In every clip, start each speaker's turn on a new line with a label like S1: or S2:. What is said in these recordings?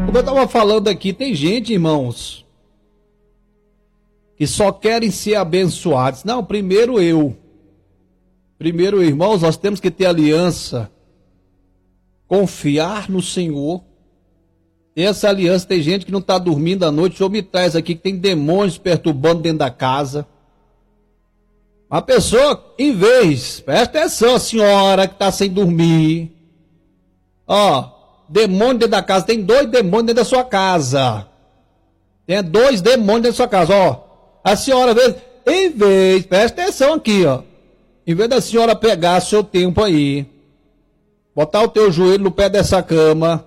S1: Como eu estava falando aqui, tem gente, irmãos, que só querem ser abençoados. Não, primeiro eu. Primeiro, irmãos, nós temos que ter aliança. Confiar no Senhor. Essa aliança, tem gente que não está dormindo à noite. O Senhor me traz aqui que tem demônios perturbando dentro da casa. Uma pessoa, em vez, presta atenção, a senhora que está sem dormir. Ó, demônio dentro da casa, tem 2 demônios dentro da sua casa. Tem 2 demônios dentro da sua casa, ó. A senhora, em vez, presta atenção aqui, ó. Em vez da senhora pegar seu tempo aí, botar o teu joelho no pé dessa cama,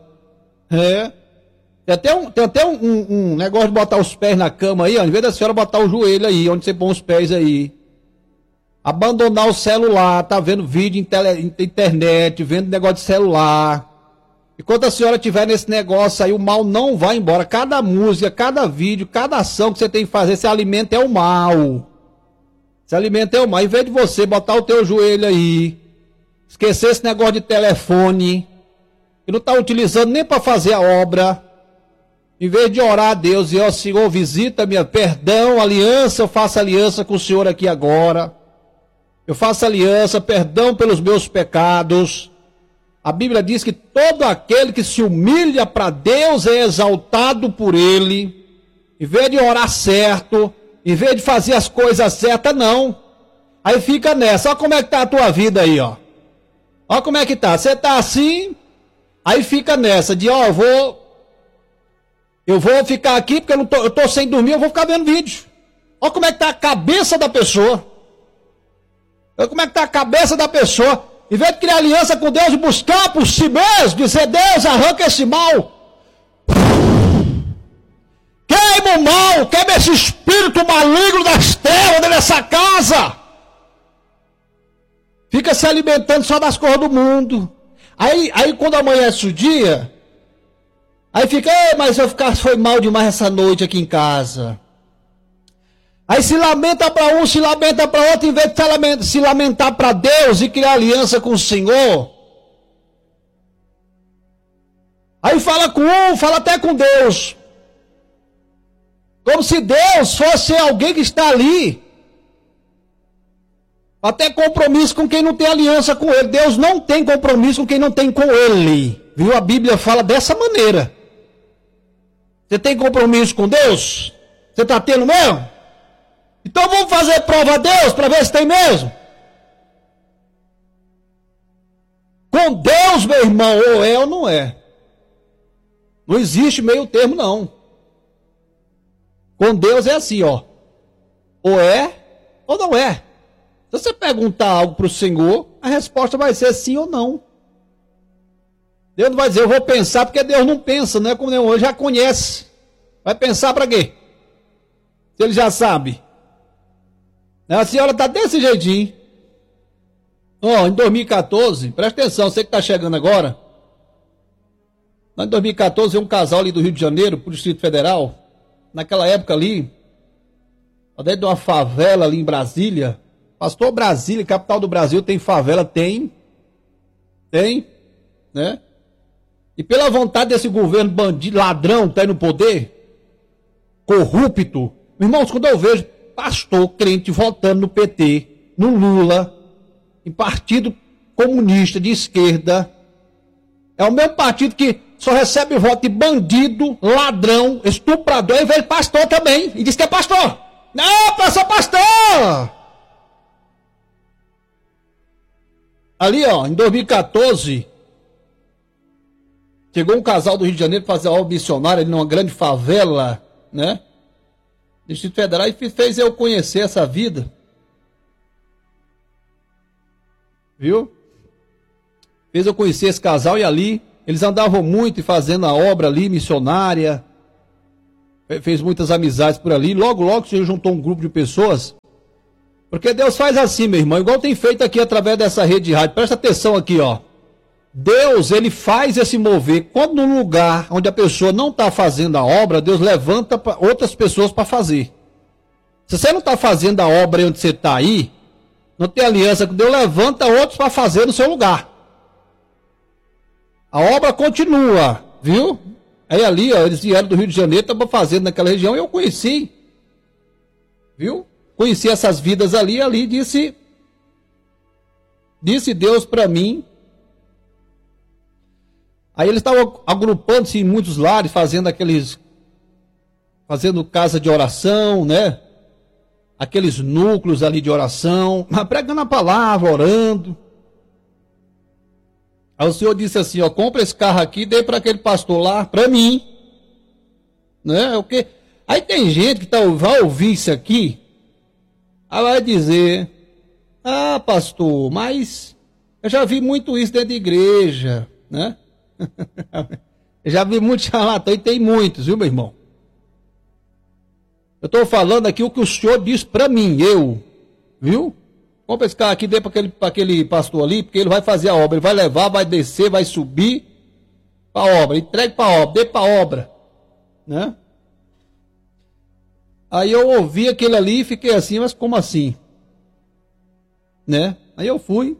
S1: tem até um negócio de botar os pés na cama aí, ó. Em vez da senhora botar o joelho aí, onde você põe os pés aí. Abandonar o celular, tá vendo vídeo internet, vendo negócio de celular. Enquanto a senhora estiver nesse negócio aí, o mal não vai embora. Cada música, cada vídeo, cada ação que você tem que fazer, esse alimento é o mal. Esse alimento é o mal. Em vez de você botar o teu joelho aí, esquecer esse negócio de telefone, que não está utilizando nem para fazer a obra, em vez de orar a Deus e, ó Senhor, visita minha, perdão, aliança, eu faço aliança com o Senhor aqui agora. Eu faço aliança, perdão pelos meus pecados. A Bíblia diz que todo aquele que se humilha para Deus é exaltado por Ele. Em vez de orar certo, em vez de fazer as coisas certas, não. Aí fica nessa. Olha como é que está a tua vida aí, ó. Olha como é que está. Você está assim, aí fica nessa de, ó, eu vou ficar aqui porque eu estou sem dormir, eu vou ficar vendo vídeo. Olha como é que está a cabeça da pessoa. Olha como é que está a cabeça da pessoa. Em vez de criar aliança com Deus e buscar por si mesmo, dizer, Deus, arranca esse mal. Queima o mal, queima esse espírito maligno das trevas dessa casa. Fica se alimentando só das coisas do mundo. Aí quando amanhece o dia, aí fica, mas foi mal demais essa noite aqui em casa. Aí se lamenta para um, se lamenta para outro, em vez de se lamentar para Deus e criar aliança com o Senhor. Aí fala com um, fala até com Deus. Como se Deus fosse alguém que está ali. Até compromisso com quem não tem aliança com Ele. Deus não tem compromisso com quem não tem com Ele. Viu? A Bíblia fala dessa maneira. Você tem compromisso com Deus? Você está tendo mesmo? Então vamos fazer prova a Deus para ver se tem mesmo. Com Deus, meu irmão, ou é ou não é. Não existe meio termo, não. Com Deus é assim, ó. Ou é ou não é. Se você perguntar algo para o Senhor, a resposta vai ser sim ou não. Deus não vai dizer, eu vou pensar, porque Deus não pensa, não é como Deus já conhece. Vai pensar para quê? Se Ele já sabe. A senhora está desse jeitinho. Ó, em 2014, presta atenção, você que está chegando agora. Em 2014, um casal ali do Rio de Janeiro, pro Distrito Federal. Naquela época ali, dentro de uma favela ali em Brasília. Pastor, Brasília, capital do Brasil, tem favela? Tem, né? E pela vontade desse governo bandido, ladrão, que está aí no poder, corrupto. Irmãos, quando eu vejo pastor, crente, votando no PT, no Lula, em partido comunista de esquerda, é o mesmo partido que só recebe voto de bandido, ladrão, estuprador, e veio pastor também, e diz que é pastor. Não, eu sou pastor! Ali, ó, em 2014, chegou um casal do Rio de Janeiro para fazer a obra missionária ali numa grande favela, né? Distrito Federal, e fez eu conhecer essa vida. Viu? Fez eu conhecer esse casal e ali, eles andavam muito e fazendo a obra ali, missionária. Fez muitas amizades por ali. Logo, logo, o Senhor juntou um grupo de pessoas. Porque Deus faz assim, meu irmão, igual tem feito aqui através dessa rede de rádio. Presta atenção aqui, ó. Deus, ele faz esse mover. Quando no lugar onde a pessoa não está fazendo a obra, Deus levanta outras pessoas para fazer. Se você não está fazendo a obra onde você está aí, não tem aliança com Deus, levanta outros para fazer no seu lugar. A obra continua, viu? Aí ali, ó, eles vieram do Rio de Janeiro, estavam fazendo naquela região, e eu conheci. Viu? Conheci essas vidas ali disse Deus para mim. Aí eles estavam agrupando-se em muitos lares, fazendo casa de oração, né? Aqueles núcleos ali de oração, pregando a palavra, orando. Aí o Senhor disse assim, ó, compra esse carro aqui, dê para aquele pastor lá, para mim. Né? Aí tem gente que vai ouvir isso aqui, aí vai dizer, ah, pastor, mas eu já vi muito isso dentro da igreja, né? Eu já vi muito charlatão, e tem muitos, viu, meu irmão? Eu estou falando aqui o que o Senhor disse para mim, viu? Compra esse carro aqui, dê para aquele pastor ali, porque ele vai fazer a obra, ele vai levar, vai descer, vai subir para a obra, entregue para a obra, dê para a obra, né? Aí eu ouvi aquele ali e fiquei assim, mas como assim? Né? Aí eu fui,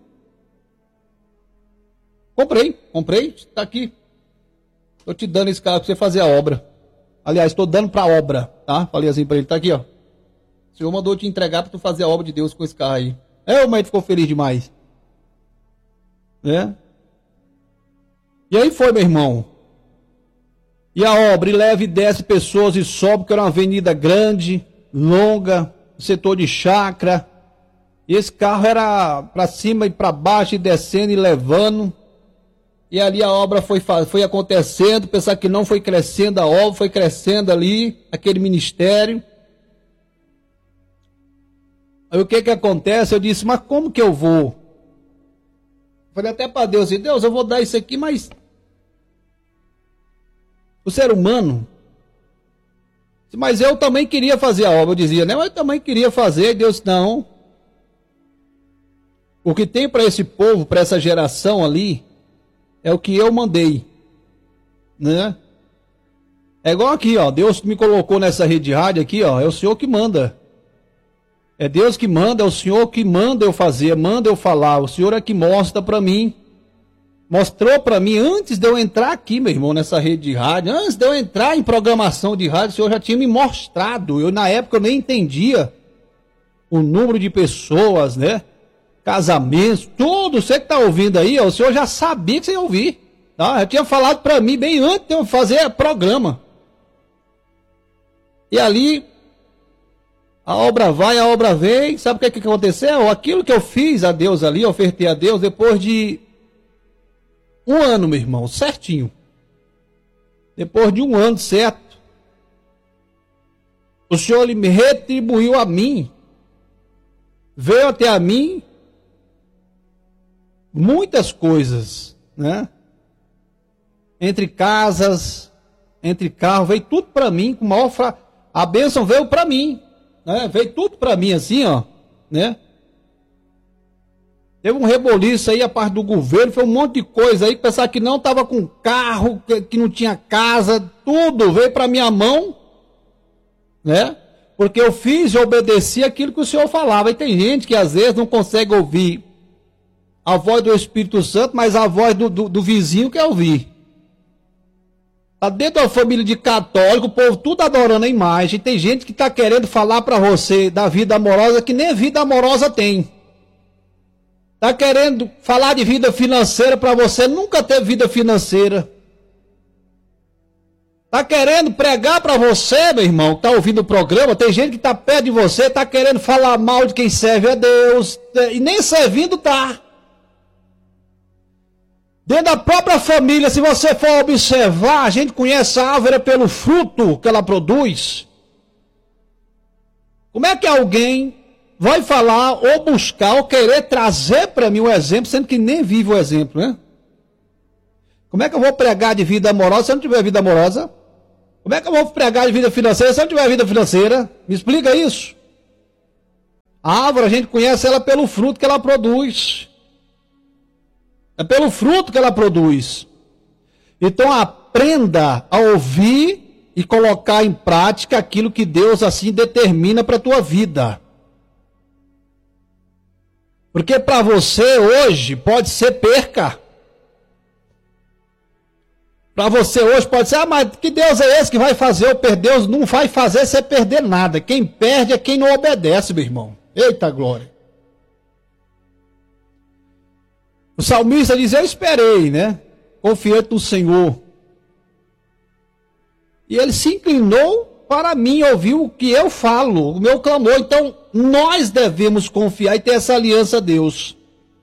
S1: comprei, está aqui. Estou te dando esse carro para você fazer a obra. Aliás, estou dando para a obra, tá? Falei assim para ele, tá aqui, ó. O Senhor mandou te entregar para tu fazer a obra de Deus com esse carro aí. O mãe ficou feliz demais. Né? E aí foi, meu irmão. E a obra, e leva e desce pessoas e sobe, porque era uma avenida grande, longa, setor de chácara. E esse carro era para cima e para baixo, e descendo e levando. E ali a obra foi acontecendo, pensar que não foi crescendo a obra, foi crescendo ali, aquele ministério. Aí o que acontece? Eu disse, mas como que eu vou? Falei até para Deus, Deus, eu vou dar isso aqui, mas o ser humano, mas eu também queria fazer a obra, eu dizia, né? Mas eu também queria fazer, e Deus, não. O que tem para esse povo, para essa geração ali, é o que eu mandei, né? É igual aqui, ó, Deus me colocou nessa rede de rádio aqui, ó, é o Senhor que manda. É Deus que manda, é o Senhor que manda eu fazer, manda eu falar. O Senhor é que mostra para mim. Mostrou para mim antes de eu entrar aqui, meu irmão, nessa rede de rádio. Antes de eu entrar em programação de rádio, o Senhor já tinha me mostrado. Eu, na época, eu nem entendia o número de pessoas, né? Casamentos, tudo. Você que está ouvindo aí, ó, o Senhor já sabia que você ia ouvir. Tá? Já tinha falado para mim bem antes de eu fazer programa. E ali... a obra vai, a obra vem. Sabe o que aconteceu? Aquilo que eu fiz a Deus ali, ofertei a Deus, depois de um ano, meu irmão, certinho. Depois de um ano, certo. O Senhor ele me retribuiu a mim. Veio até a mim muitas coisas, né? Entre casas, entre carros, veio tudo para mim. Com maior a bênção veio para mim. Né? Veio tudo para mim assim, ó, né? Teve um reboliço aí a parte do governo, foi um monte de coisa aí, pensar que não estava com carro, que não tinha casa, tudo veio para minha mão, né? Porque eu fiz e obedeci aquilo que o Senhor falava. E tem gente que às vezes não consegue ouvir a voz do Espírito Santo, mas a voz do vizinho quer ouvir. Está dentro da família de católico, o povo tudo adorando a imagem. Tem gente que está querendo falar para você da vida amorosa que nem vida amorosa tem. Está querendo falar de vida financeira para você nunca ter vida financeira. Está querendo pregar para você, meu irmão, que está ouvindo o programa. Tem gente que está perto de você, está querendo falar mal de quem serve a Deus. E nem servindo está. Dentro da própria família, se você for observar, a gente conhece a árvore pelo fruto que ela produz. Como é que alguém vai falar ou buscar ou querer trazer para mim o exemplo, sendo que nem vive o exemplo, né? Como é que eu vou pregar de vida amorosa se eu não tiver vida amorosa? Como é que eu vou pregar de vida financeira se eu não tiver vida financeira? Me explica isso. A árvore, a gente conhece ela pelo fruto que ela produz. É pelo fruto que ela produz. Então aprenda a ouvir e colocar em prática aquilo que Deus assim determina para a tua vida. Porque para você hoje pode ser perca. Para você hoje pode ser, mas que Deus é esse que vai fazer eu perder? Deus não vai fazer você perder nada. Quem perde é quem não obedece, meu irmão. Eita glória. O salmista diz, eu esperei, né? Confiante no Senhor. E ele se inclinou para mim, ouviu o que eu falo, o meu clamor. Então, nós devemos confiar e ter essa aliança a Deus.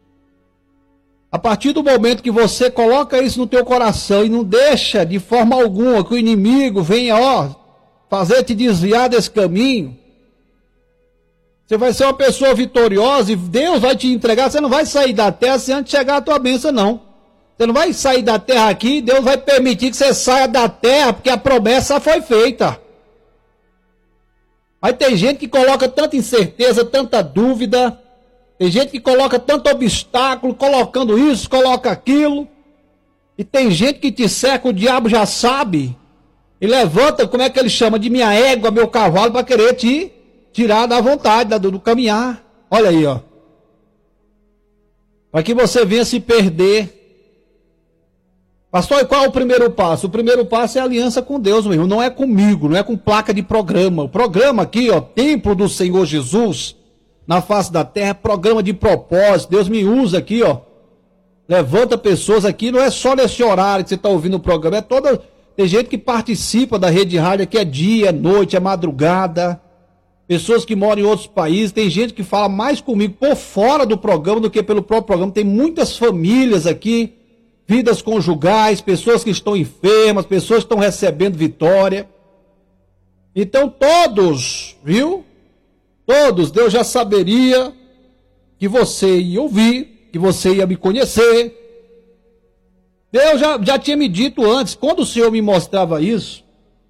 S1: A partir do momento que você coloca isso no teu coração e não deixa de forma alguma que o inimigo venha, fazer te desviar desse caminho, você vai ser uma pessoa vitoriosa e Deus vai te entregar. Você não vai sair da terra sem antes chegar a tua bênção, não. Você não vai sair da terra aqui, Deus vai permitir que você saia da terra, porque a promessa foi feita. Mas tem gente que coloca tanta incerteza, tanta dúvida, tem gente que coloca tanto obstáculo, colocando isso, coloca aquilo, e tem gente que te cerca, o diabo já sabe, e levanta, como é que ele chama, de minha égua, meu cavalo, para querer te tirar da vontade, do caminhar. Olha aí, para que você venha se perder. Pastor, e qual é o primeiro passo? O primeiro passo é a aliança com Deus, meu irmão. Não é comigo, não é com placa de programa. O programa aqui, Templo do Senhor Jesus, na face da terra, é programa de propósito. Deus me usa aqui, levanta pessoas aqui, não é só nesse horário que você está ouvindo o programa, tem gente que participa da rede de rádio aqui, é dia, é noite, é madrugada. Pessoas que moram em outros países, tem gente que fala mais comigo por fora do programa do que pelo próprio programa. Tem muitas famílias aqui, vidas conjugais, pessoas que estão enfermas, pessoas que estão recebendo vitória. Então todos, viu? Todos, Deus já saberia que você ia ouvir, que você ia me conhecer. Deus já tinha me dito antes, quando o Senhor me mostrava isso,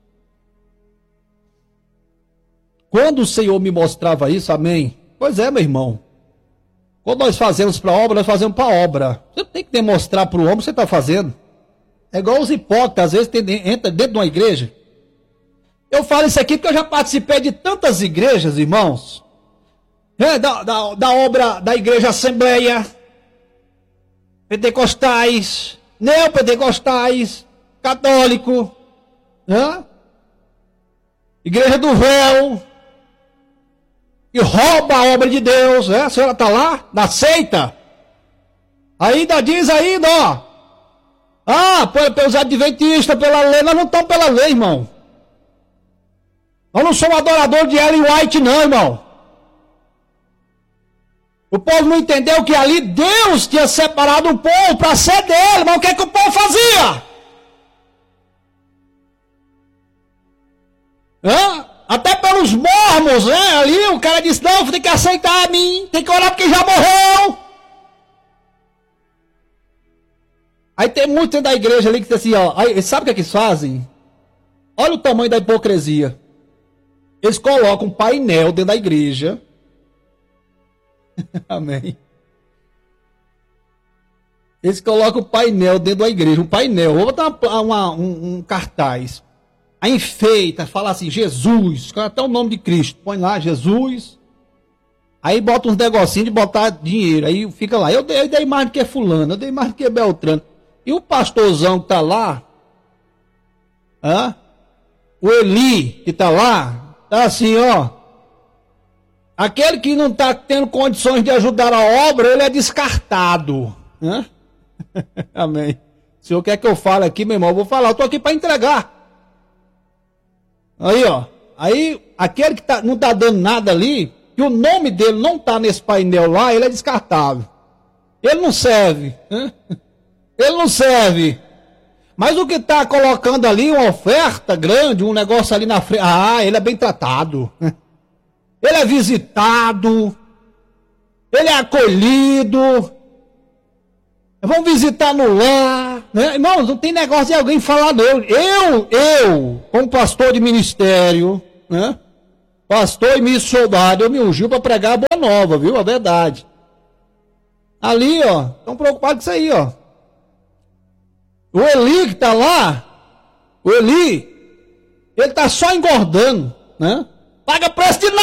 S1: amém? Pois é, meu irmão. Quando nós fazemos para a obra, nós fazemos para a obra. Você não tem que demonstrar para o homem o que você está fazendo. É igual os hipócritas, às vezes entra dentro de uma igreja. Eu falo isso aqui porque eu já participei de tantas igrejas, irmãos. Da obra da igreja Assembleia, pentecostais, neopentecostais, católico, igreja do véu, que rouba a obra de Deus, a senhora está lá, na seita, ainda diz pelos adventistas, pela lei. Nós não estamos pela lei, irmão. Nós não somos adoradores de Ellen White, não, irmão. O povo não entendeu que ali Deus tinha separado o povo para ser dele, mas o que é que o povo fazia? Até pelos mormons, ali o cara disse, não, tem que aceitar a mim, tem que orar porque já morreu. Aí tem muito dentro da igreja ali que diz assim, aí, sabe o que é que eles fazem? Olha o tamanho da hipocrisia. Eles colocam um painel dentro da igreja. Amém. Eles colocam o painel dentro da igreja, um painel, vou botar um cartaz. Aí enfeita, fala assim, Jesus, até o nome de Cristo, põe lá, Jesus. Aí bota uns negocinhos de botar dinheiro, aí fica lá, eu dei mais do que fulano, eu dei mais do que Beltrano. E o pastorzão que está lá, o Eli que está lá, tá assim, aquele que não está tendo condições de ajudar a obra, ele é descartado. Amém. O senhor quer que eu fale aqui, meu irmão? Eu vou falar, eu estou aqui para entregar. Aí, aí aquele que não está dando nada ali, que o nome dele não está nesse painel lá, ele é descartável. Ele não serve. Ele não serve. Mas o que está colocando ali, uma oferta grande, um negócio ali na frente, ele é bem tratado. Ele é visitado. Ele é acolhido. Vamos visitar no lar. Irmãos, não tem negócio de alguém falar não. Eu, como pastor de ministério, pastor e missionário, eu me ungiu para pregar a boa nova, viu? A verdade. Ali, estão preocupados com isso aí, O Eli que está lá, ele está só engordando, Paga preço de